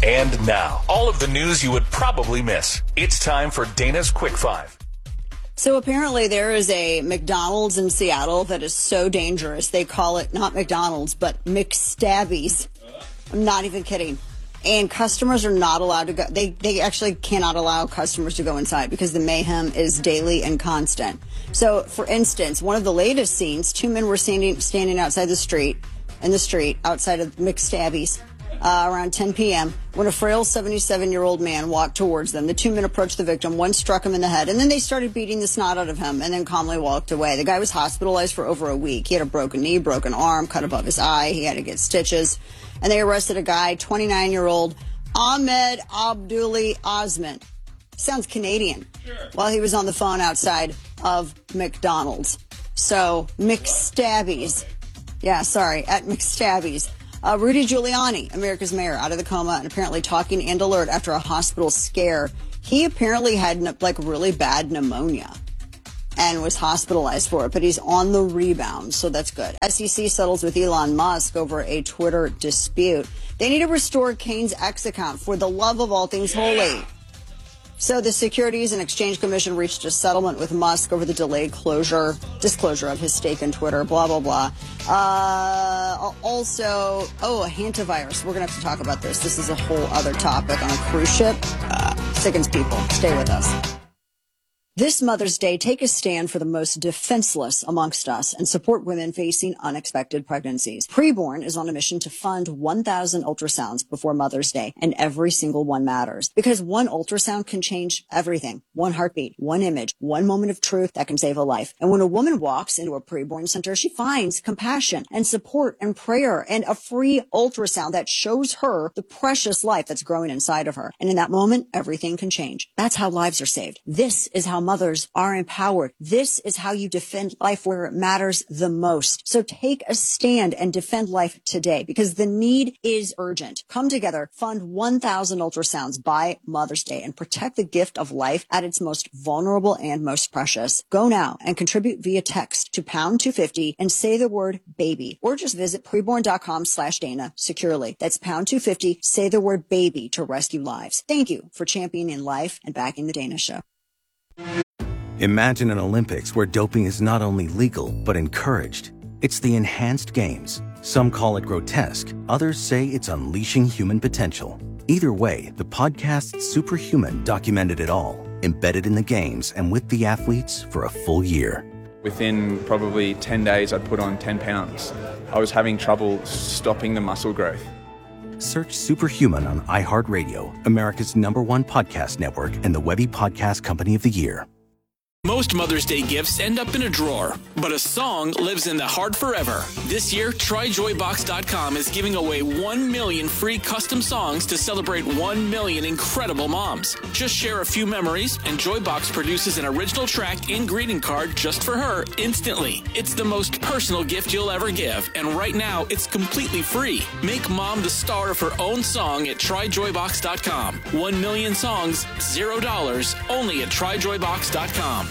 And now, all of the news you would probably miss. It's time for Dana's Quick Five. So apparently there is a McDonald's in Seattle that is so dangerous. They call it not McDonald's, but McStabbies. I'm not even kidding. And customers are not allowed to go. They actually cannot allow customers to go inside because the mayhem is daily and constant. So, for instance, one of the latest scenes, two men were standing outside the street, outside of McStabbies, around 10 p.m. when a frail 77-year-old man walked towards them. The two men approached the victim. One struck him in the head, and then they started beating the snot out of him and then calmly walked away. The guy was hospitalized for over a week. He had a broken knee, broken arm, cut above his eye. He had to get stitches. And they arrested a guy, 29-year-old Ahmed Abduli Osman. Sounds Canadian. Sure. While he was on the phone outside of McDonald's. So, McStabbies. Yeah, sorry, at McStabbies. Rudy Giuliani, America's mayor, out of the coma and apparently talking and alert after a hospital scare. He apparently had really bad pneumonia and was hospitalized for it, but he's on the rebound, so that's good. SEC settles with Elon Musk over a Twitter dispute. They need to restore Kane's X account for the love of all things holy. So the Securities and Exchange Commission reached a settlement with Musk over the delayed disclosure of his stake in Twitter, blah, blah, blah. Also, a hantavirus. We're going to have to talk about this. This is a whole other topic on a cruise ship. Sickens people. Stay with us. This Mother's Day, take a stand for the most defenseless amongst us and support women facing unexpected pregnancies. Preborn is on a mission to fund 1,000 ultrasounds before Mother's Day, and every single one matters. Because one ultrasound can change everything. One heartbeat, one image, one moment of truth that can save a life. And when a woman walks into a preborn center, she finds compassion and support and prayer and a free ultrasound that shows her the precious life that's growing inside of her. And in that moment, everything can change. That's how lives are saved. This is how mothers are empowered. This is how you defend life where it matters the most. So take a stand and defend life today because the need is urgent. Come together, fund 1,000 ultrasounds by Mother's Day and protect the gift of life at its most vulnerable and most precious. Go now and contribute via text to pound 250 and say the word baby, or just visit preborn.com/Dana securely. That's pound 250. Say the word baby to rescue lives. Thank you for championing life and backing the Dana Show. Imagine an Olympics where doping is not only legal, but encouraged. It's the enhanced games. Some call it grotesque. Others say it's unleashing human potential. Either way, the podcast Superhuman documented it all, embedded in the games and with the athletes for a full year. Within probably 10 days, I'd put on 10 pounds. I was having trouble stopping the muscle growth. Search Superhuman on iHeartRadio, America's #1 podcast network and the Webby Podcast Company of the Year. Most Mother's Day gifts end up in a drawer, but a song lives in the heart forever. This year, TryJoyBox.com is giving away 1 million free custom songs to celebrate 1 million incredible moms. Just share a few memories, and Joybox produces an original track and greeting card just for her instantly. It's the most personal gift you'll ever give, and right now, it's completely free. Make mom the star of her own song at TryJoyBox.com. 1 million songs, $0, only at TryJoyBox.com.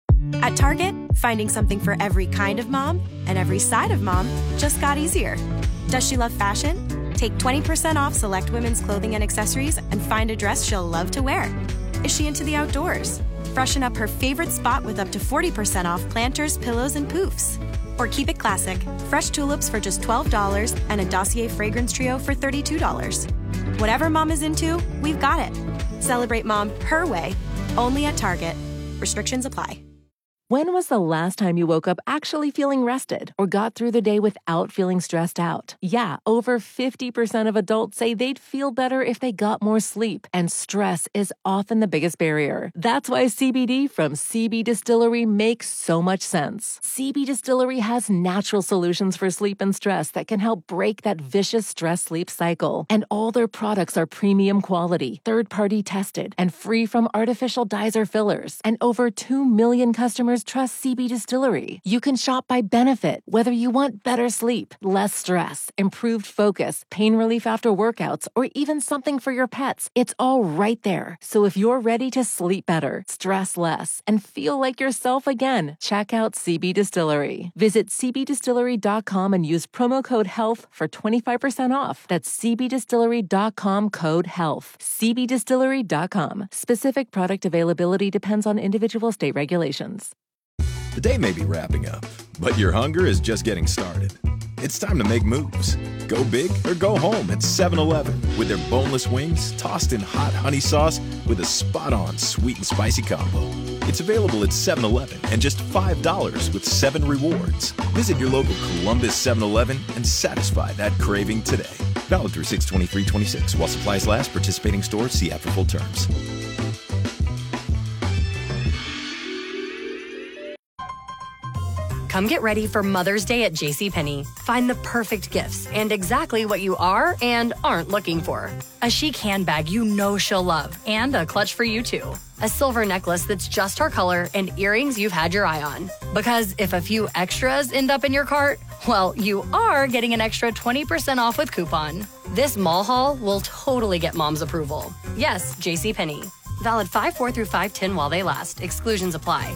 At Target, finding something for every kind of mom and every side of mom just got easier. Does she love fashion? Take 20% off select women's clothing and accessories and find a dress she'll love to wear. Is she into the outdoors? Freshen up her favorite spot with up to 40% off planters, pillows, and poofs. Or keep it classic, fresh tulips for just $12 and a Dossier fragrance trio for $32. Whatever mom is into, we've got it. Celebrate mom her way, only at Target. Restrictions apply. When was the last time you woke up actually feeling rested or got through the day without feeling stressed out? Yeah, over 50% of adults say they'd feel better if they got more sleep, and stress is often the biggest barrier. That's why CBD from CB Distillery makes so much sense. CB Distillery has natural solutions for sleep and stress that can help break that vicious stress-sleep cycle. And all their products are premium quality, third-party tested, and free from artificial dyes or fillers. And over 2 million customers customers trust CB Distillery. You can shop by benefit, whether you want better sleep, less stress, improved focus, pain relief after workouts, or even something for your pets. It's all right there. So if you're ready to sleep better, stress less, and feel like yourself again, check out CB Distillery. Visit cbdistillery.com and use promo code HEALTH for 25% off. That's cbdistillery.com code HEALTH. cbdistillery.com. Specific product availability depends on individual state regulations. The day may be wrapping up, but your hunger is just getting started. It's time to make moves. Go big or go home at 7-Eleven with their boneless wings tossed in hot honey sauce with a spot-on sweet and spicy combo. It's available at 7-Eleven and just $5 with 7 rewards. Visit your local Columbus 7-Eleven and satisfy that craving today. Valid through 6/23/26 while supplies last. Participating stores see app for full terms. Come get ready for Mother's Day at JCPenney. Find the perfect gifts and exactly what you are and aren't looking for. A chic handbag you know she'll love and a clutch for you too. A silver necklace that's just her color and earrings you've had your eye on. Because if a few extras end up in your cart, well, you are getting an extra 20% off with coupon. This mall haul will totally get mom's approval. Yes, JCPenney. Valid 5/4 through 5/10 while they last. Exclusions apply.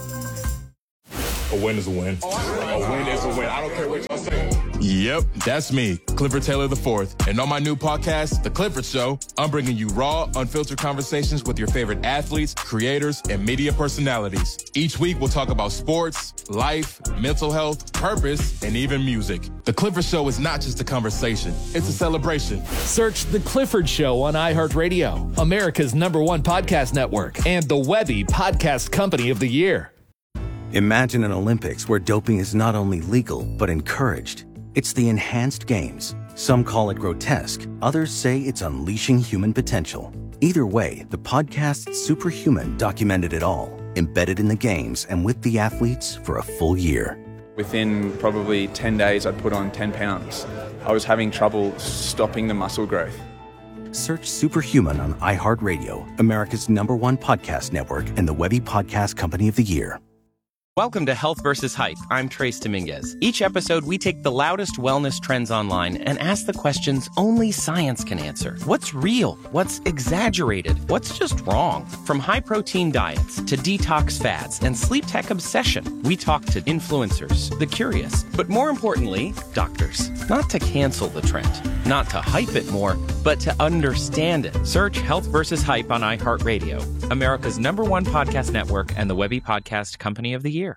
A win is a win. A win is a win. I don't care what y'all say. Yep, that's me, Clifford Taylor IV. And on my new podcast, The Clifford Show, I'm bringing you raw, unfiltered conversations with your favorite athletes, creators, and media personalities. Each week, we'll talk about sports, life, mental health, purpose, and even music. The Clifford Show is not just a conversation, it's a celebration. Search The Clifford Show on iHeartRadio, America's #1 podcast network, and the Webby Podcast Company of the Year. Imagine an Olympics where doping is not only legal, but encouraged. It's the enhanced games. Some call it grotesque. Others say it's unleashing human potential. Either way, the podcast Superhuman documented it all, embedded in the games and with the athletes for a full year. Within probably 10 days, I'd put on 10 pounds. I was having trouble stopping the muscle growth. Search Superhuman on iHeartRadio, America's #1 podcast network, and the Webby Podcast Company of the Year. Welcome to Health vs. Hype. I'm Trace Dominguez. Each episode, we take the loudest wellness trends online and ask the questions only science can answer. What's real? What's exaggerated? What's just wrong? From high-protein diets to detox fads and sleep tech obsession, we talk to influencers, the curious, but more importantly, doctors. Not to cancel the trend, not to hype it more, but to understand it. Search Health vs. Hype on iHeartRadio, America's #1 podcast network, and the Webby Podcast Company of the Year.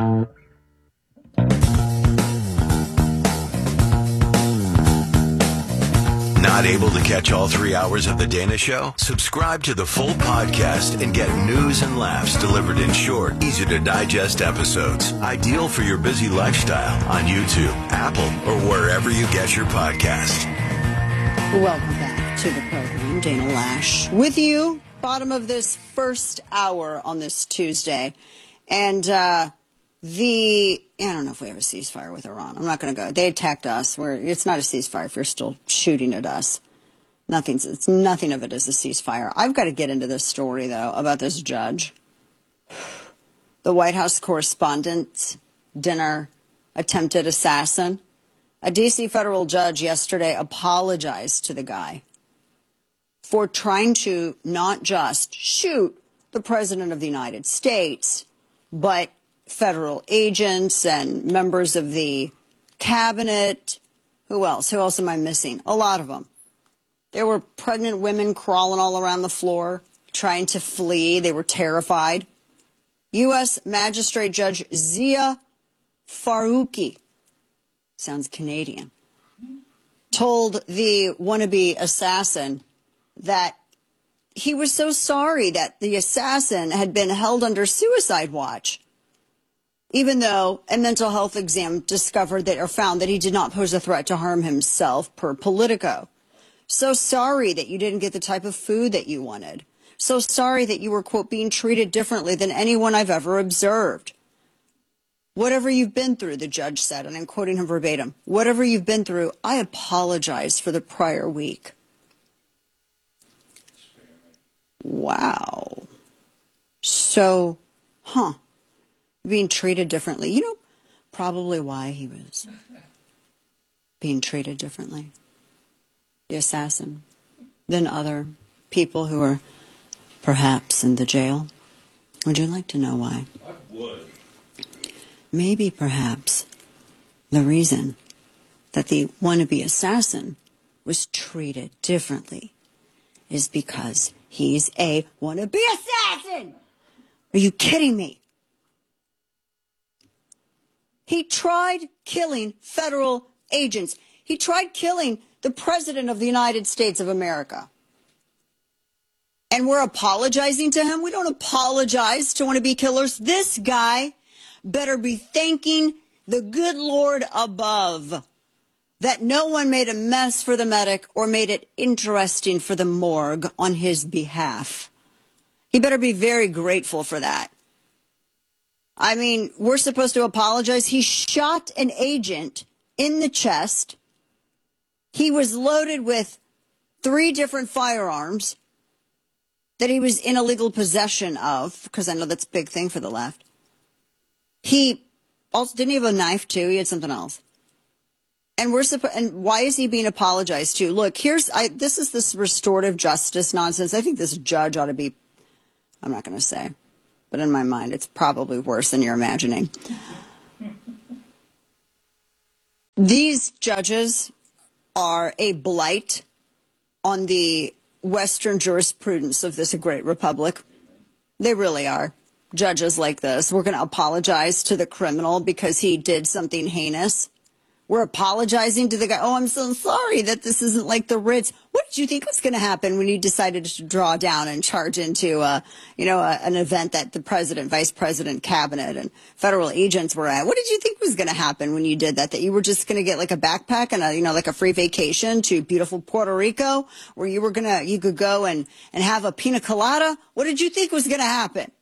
Not able to catch all 3 hours of The Dana Show? Subscribe to the full podcast and get news and laughs delivered in short, easy-to-digest episodes. Ideal for your busy lifestyle on YouTube, Apple, or wherever you get your podcast. Welcome back to the program. Dana Lash with you. Bottom of this first hour on this Tuesday. And I don't know if we have a ceasefire with Iran. I'm not going to go. They attacked us. It's not a ceasefire if you're still shooting at us. Nothing of it is a ceasefire. I've got to get into this story, though, about this judge. The White House Correspondents' Dinner attempted assassin. A D.C. federal judge yesterday apologized to the guy for trying to not just shoot the President of the United States, but federal agents and members of the cabinet. Who else? Who else am I missing? A lot of them. There were pregnant women crawling all around the floor, trying to flee. They were terrified. U.S. Magistrate Judge Zia Faruqi, sounds Canadian, told the wannabe assassin that he was so sorry that the assassin had been held under suicide watch, even though a mental health exam discovered that or found that he did not pose a threat to harm himself, per Politico. So sorry that you didn't get the type of food that you wanted. So sorry that you were, quote, being treated differently than anyone I've ever observed. Whatever you've been through, the judge said, and I'm quoting him verbatim, whatever you've been through, I apologize for the prior week. Wow. So, being treated differently. You know, probably why he was being treated differently, the assassin, than other people who are perhaps in the jail. Would you like to know why? I would. Maybe perhaps the reason that the wannabe assassin was treated differently is because he's a wannabe assassin. Are you kidding me? He tried killing federal agents. He tried killing the President of the United States of America. And we're apologizing to him? We don't apologize to wannabe killers. This guy better be thanking the good Lord above that no one made a mess for the medic or made it interesting for the morgue on his behalf. He better be very grateful for that. I mean, we're supposed to apologize. He shot an agent in the chest. He was loaded with 3 different firearms that he was in illegal possession of, because I know that's a big thing for the left. He also didn't he have a knife too? He had something else. And and why is he being apologized to? Look, this is this restorative justice nonsense. I think this judge ought to be, I'm not going to say, but in my mind, it's probably worse than you're imagining. These judges are a blight on the Western jurisprudence of this great republic. They really are. Judges like this. We're going to apologize to the criminal because he did something heinous. We're apologizing to the guy. Oh, I'm so sorry that this isn't like the Ritz. What did you think was going to happen when you decided to draw down and charge into, an event that the president, vice president, cabinet, and federal agents were at? What did you think was going to happen when you did that? That you were just going to get like a backpack and like a free vacation to beautiful Puerto Rico, where you could go and have a pina colada? What did you think was going to happen?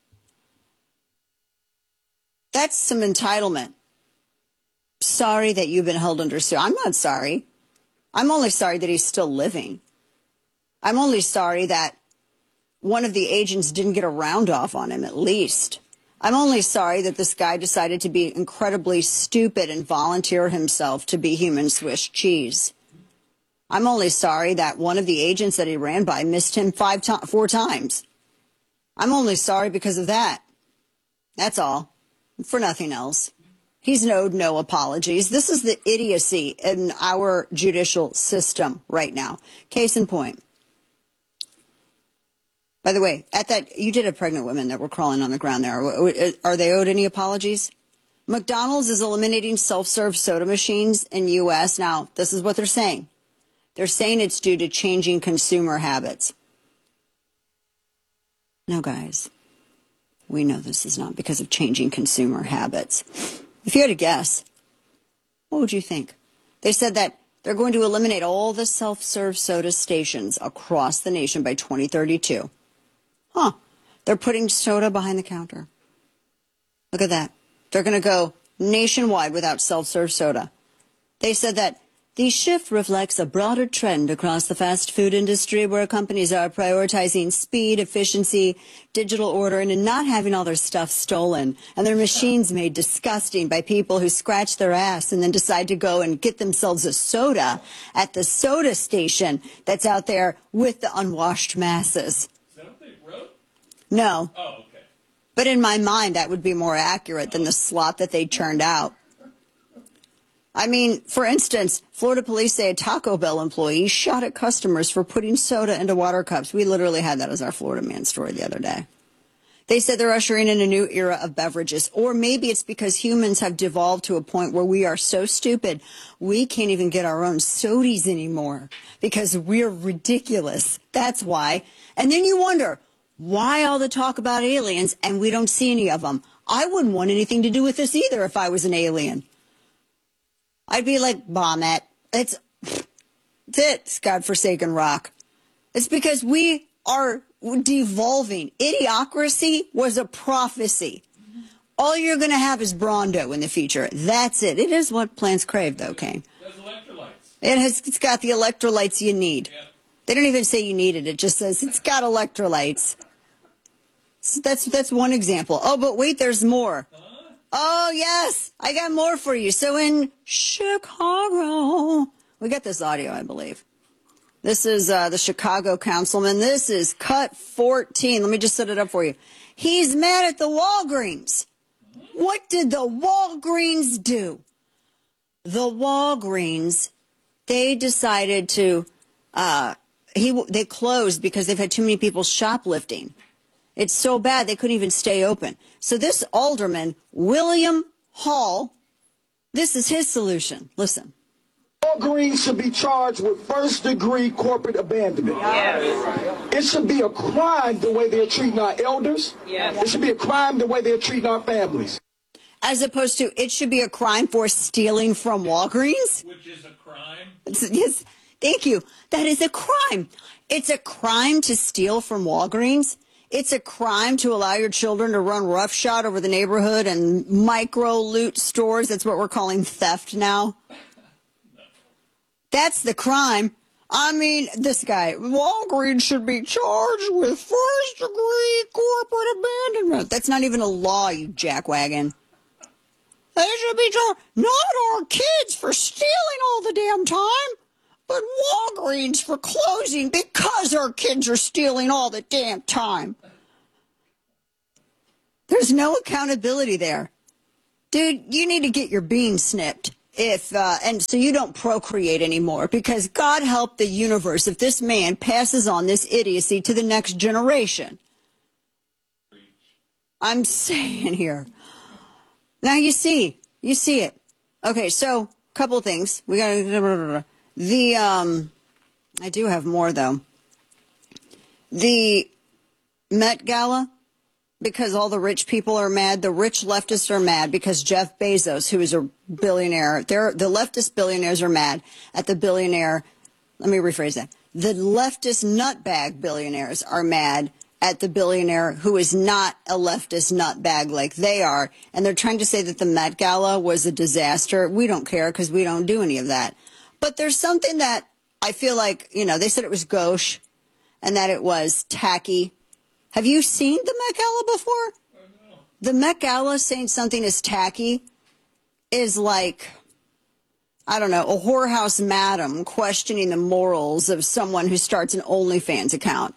That's some entitlement. Sorry that you've been held under suit. I'm not sorry. I'm only sorry that he's still living. I'm only sorry that one of the agents didn't get a round off on him, at least. I'm only sorry that this guy decided to be incredibly stupid and volunteer himself to be human Swiss cheese. I'm only sorry that one of the agents that he ran by missed him 4 times. I'm only sorry because of that. That's all. For nothing else. He's owed no apologies. This is the idiocy in our judicial system right now. Case in point. By the way, you did have pregnant women that were crawling on the ground there. Are they owed any apologies? McDonald's is eliminating self-serve soda machines in the U.S. Now, this is what they're saying. They're saying it's due to changing consumer habits. No, guys. We know this is not because of changing consumer habits. If you had to guess, what would you think? They said that they're going to eliminate all the self-serve soda stations across the nation by 2032. Huh. They're putting soda behind the counter. Look at that. They're going to go nationwide without self-serve soda. They said that the shift reflects a broader trend across the fast food industry where companies are prioritizing speed, efficiency, digital ordering, and not having all their stuff stolen and their machines made disgusting by people who scratch their ass and then decide to go and get themselves a soda at the soda station that's out there with the unwashed masses. Is that what they wrote? No. Oh, okay. But in my mind, that would be more accurate than the slop that they churned out. I mean, for instance, Florida police say a Taco Bell employee shot at customers for putting soda into water cups. We literally had that as our Florida man story the other day. They said they're ushering in a new era of beverages. Or maybe it's because humans have devolved to a point where we are so stupid, we can't even get our own sodies anymore because we're ridiculous. That's why. And then you wonder, why all the talk about aliens and we don't see any of them? I wouldn't want anything to do with this either if I was an alien. I'd be like, bomb it. It's godforsaken rock. It's because we are devolving. Idiocracy was a prophecy. All you're going to have is Brawndo in the future. That's it. It is what plants crave, though, Kane. There's electrolytes. It's got the electrolytes you need. Yeah. They don't even say you need it. It just says it's got electrolytes. So that's one example. Oh, but wait, there's more. Oh, yes. I got more for you. So in Chicago, we got this audio, I believe. This is the Chicago councilman. This is cut 14. Let me just set it up for you. He's mad at the Walgreens. What did the Walgreens do? The Walgreens, they decided to, they closed because they've had too many people shoplifting. It's so bad they couldn't even stay open. So this alderman, William Hall, this is his solution. Listen. Walgreens should be charged with first-degree corporate abandonment. Yes. It should be a crime the way they're treating our elders. Yes. It should be a crime the way they're treating our families. As opposed to, it should be a crime for stealing from Walgreens? Which is a crime. Yes, thank you. That is a crime. It's a crime to steal from Walgreens. It's a crime to allow your children to run roughshod over the neighborhood and micro-loot stores. That's what we're calling theft now. That's the crime. I mean, this guy, Walgreens should be charged with first-degree corporate abandonment. That's not even a law, you jackwagon. They should be charged, not our kids for stealing all the damn time, but Walgreens for closing because our kids are stealing all the damn time. There's no accountability there. Dude, you need to get your beans snipped. And so you don't procreate anymore, because God help the universe if this man passes on this idiocy to the next generation. I'm saying here. Now you see it. Okay, so a couple of things. We got I do have more though. The Met Gala, because all the rich people are mad. The rich leftists are mad because Jeff Bezos, who is a billionaire, the leftist billionaires are mad at the billionaire. Let me rephrase that. The leftist nutbag billionaires are mad at the billionaire who is not a leftist nutbag like they are. And they're trying to say that the Met Gala was a disaster. We don't care because we don't do any of that. But there's something that I feel like, they said it was gauche and that it was tacky. Have you seen the Met Gala before? The Met Gala saying something is tacky is like, I don't know, a whorehouse madam questioning the morals of someone who starts an OnlyFans account.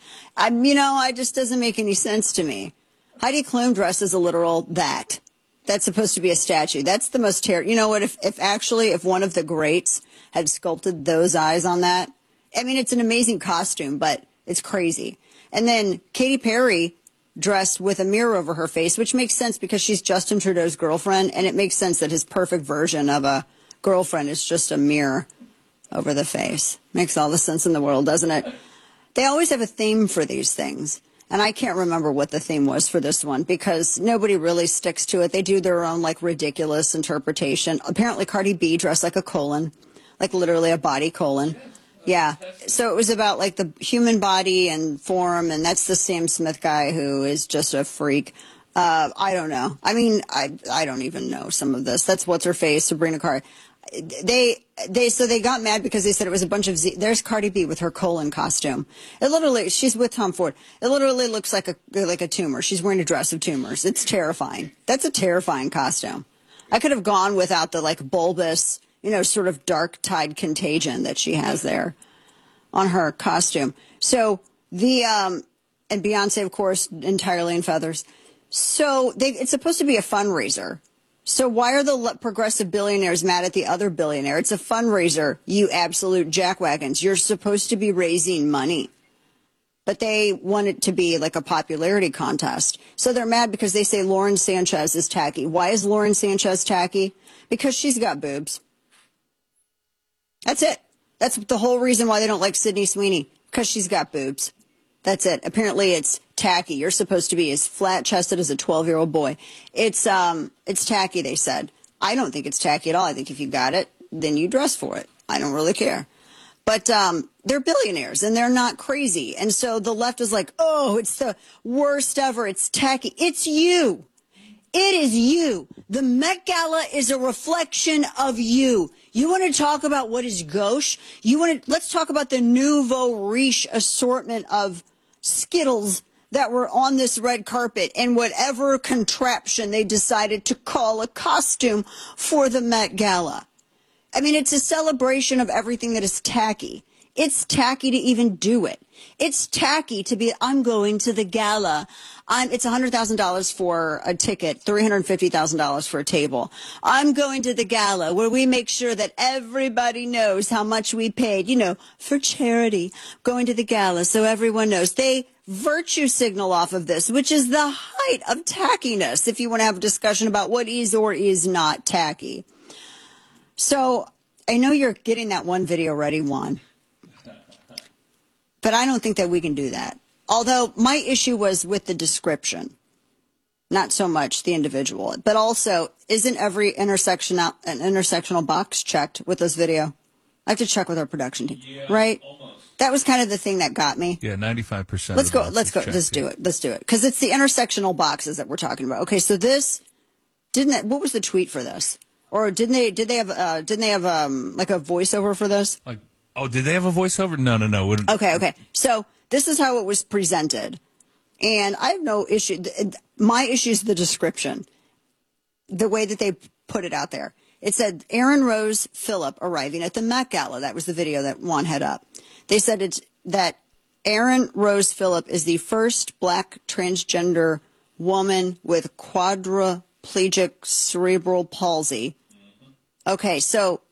It just doesn't make any sense to me. Heidi Klum dresses a literal that. That's supposed to be a statue. That's the most terrible. You know what? If one of the greats had sculpted those eyes on that, it's an amazing costume, but it's crazy. And then Katy Perry dressed with a mirror over her face, which makes sense because she's Justin Trudeau's girlfriend, and it makes sense that his perfect version of a girlfriend is just a mirror over the face. Makes all the sense in the world, doesn't it? They always have a theme for these things, and I can't remember what the theme was for this one because nobody really sticks to it. They do their own, ridiculous interpretation. Apparently Cardi B dressed like a colon, like literally a body colon. Yeah, so it was about the human body and form, and that's the Sam Smith guy who is just a freak. I don't know. I don't even know some of this. That's what's her face, Sabrina Carter. They got mad because they said it was a bunch of there's Cardi B with her colon costume. It literally, she's with Tom Ford. It literally looks like a tumor. She's wearing a dress of tumors. It's terrifying. That's a terrifying costume. I could have gone without the bulbous, sort of dark-tide contagion that she has there on her costume. So and Beyonce, of course, entirely in feathers. So it's supposed to be a fundraiser. So why are the progressive billionaires mad at the other billionaire? It's a fundraiser, you absolute jackwagons. You're supposed to be raising money. But they want it to be like a popularity contest. So they're mad because they say Lauren Sanchez is tacky. Why is Lauren Sanchez tacky? Because she's got boobs. That's it. That's the whole reason why they don't like Sydney Sweeney, because she's got boobs. That's it. Apparently it's tacky. You're supposed to be as flat-chested as a 12-year-old boy. It's tacky, they said. I don't think it's tacky at all. I think if you got it, then you dress for it. I don't really care. But they're billionaires, and they're not crazy. And so the left is like, oh, it's the worst ever. It's tacky. It's you. It is you. The Met Gala is a reflection of you. You want to talk about what is gauche? Let's talk about the nouveau riche assortment of Skittles that were on this red carpet in whatever contraption they decided to call a costume for the Met Gala. I mean, it's a celebration of everything that is tacky. It's tacky to even do it. It's tacky to be, I'm going to the gala. It's $100,000 for a ticket, $350,000 for a table. I'm going to the gala where we make sure that everybody knows how much we paid, for charity. Going to the gala so everyone knows. They virtue signal off of this, which is the height of tackiness, if you want to have a discussion about what is or is not tacky. So I know you're getting that one video ready, Juan. But I don't think that we can do that. Although my issue was with the description, not so much the individual. But also, isn't every intersectional box checked with this video? I have to check with our production team, right? Almost. That was kind of the thing that got me. Yeah, 95%. Let's go. Let's do it. Let's do it. Because it's the intersectional boxes that we're talking about. Okay, so this what was the tweet for this? Or did they have like a voiceover for this? Oh, did they have a voiceover? No. Okay. So this is how it was presented. And I have no issue. My issue is the description, the way that they put it out there. It said Aaron Rose Phillip arriving at the Met Gala. That was the video that Juan had up. They said that Aaron Rose Phillip is the first black transgender woman with quadriplegic cerebral palsy. Okay, so